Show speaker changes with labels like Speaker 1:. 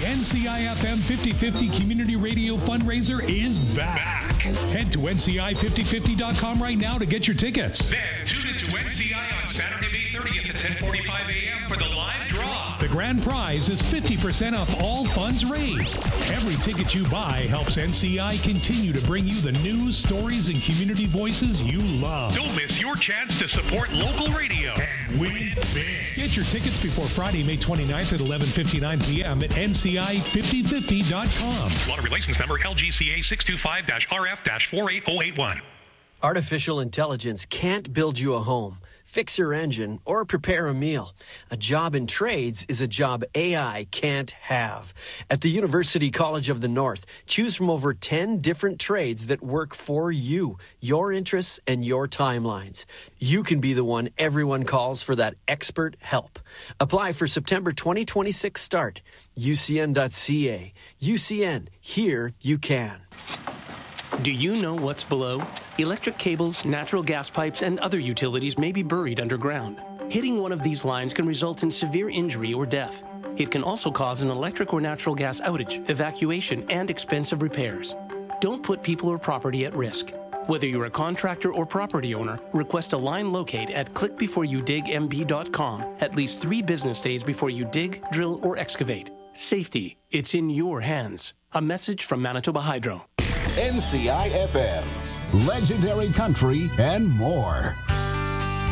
Speaker 1: NCI-FM 50/50 Community Radio Fundraiser is back. Head to NCI5050.com right now to get your tickets.
Speaker 2: Then tune into NCI on Saturday, May 30th at 10:45 a.m. for the live draw.
Speaker 1: The grand prize is 50% off all funds raised. Every ticket you buy helps NCI continue to bring you the news, stories, and community voices you love.
Speaker 2: Don't miss your chance to support local radio and win big.
Speaker 1: Get your tickets before Friday, May 29th at 11:59 p.m. at NCI5050.com.
Speaker 2: Lottery license number LGCA 625-RF-48081.
Speaker 3: Artificial intelligence can't build you a home, fix your engine, or prepare a meal. A job in trades is a job AI can't have. At the University College of the North, choose from over 10 different trades that work for you, your interests, and your timelines. You can be the one everyone calls for that expert help. Apply for September 2026 start. UCN.ca. UCN. Here you can.
Speaker 4: Do you know what's below? Electric cables, natural gas pipes, and other utilities may be buried underground. Hitting one of these lines can result in severe injury or death. It can also cause an electric or natural gas outage, evacuation, and expensive repairs. Don't put people or property at risk. Whether you're a contractor or property owner, request a line locate at clickbeforeyoudigmb.com at least 3 business days before you dig, drill, or excavate. Safety, it's in your hands. A message from Manitoba Hydro.
Speaker 5: NCI-FM, legendary country and more.